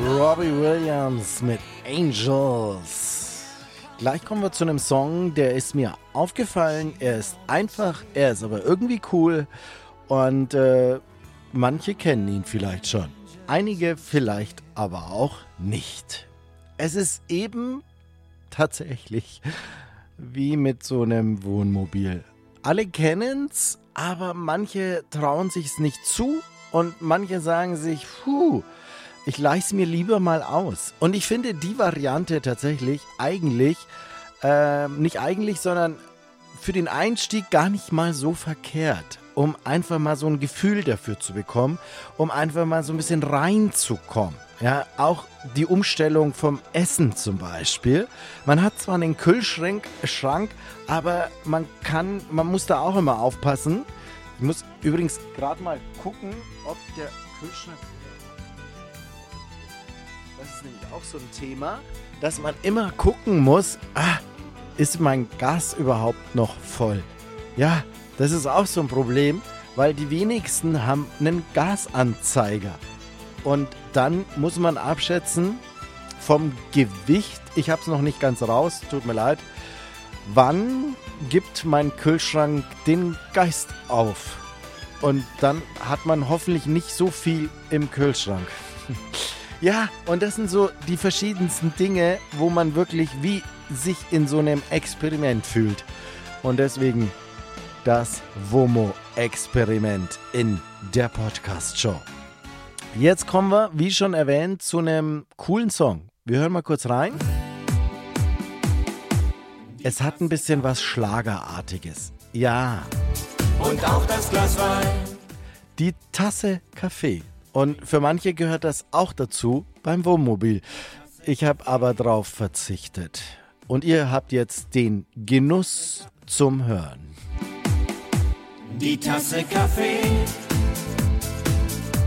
Robbie Williams mit Angels. Gleich kommen wir zu einem Song, der ist mir aufgefallen. Er ist einfach, er ist aber irgendwie cool und manche kennen ihn vielleicht schon. Einige vielleicht aber auch nicht. Es ist eben tatsächlich wie mit so einem Wohnmobil. Alle kennen's, aber manche trauen sich's nicht zu und manche sagen sich, ich leih's mir lieber mal aus. Und ich finde die Variante tatsächlich sondern für den Einstieg gar nicht mal so verkehrt, um einfach mal so ein Gefühl dafür zu bekommen, um einfach mal so ein bisschen reinzukommen. Ja, auch die Umstellung vom Essen zum Beispiel. Man hat zwar einen Kühlschrank, aber man muss da auch immer aufpassen. Ich muss übrigens gerade mal gucken, ob der Kühlschrank... Das ist nämlich auch so ein Thema, dass man immer gucken muss, ist mein Gas überhaupt noch voll? Ja, das ist auch so ein Problem, weil die wenigsten haben einen Gasanzeiger. Und dann muss man abschätzen vom Gewicht, ich habe es noch nicht ganz raus, tut mir leid, wann gibt mein Kühlschrank den Geist auf? Und dann hat man hoffentlich nicht so viel im Kühlschrank. Ja, und das sind so die verschiedensten Dinge, wo man wirklich wie sich in so einem Experiment fühlt. Und deswegen das WOMO-Experiment in der Podcast-Show. Jetzt kommen wir, wie schon erwähnt, zu einem coolen Song. Wir hören mal kurz rein. Es hat ein bisschen was Schlagerartiges. Ja. Und auch das Glas Wein. Die Tasse Kaffee. Und für manche gehört das auch dazu beim Wohnmobil. Ich habe aber drauf verzichtet. Und ihr habt jetzt den Genuss zum Hören. Die Tasse Kaffee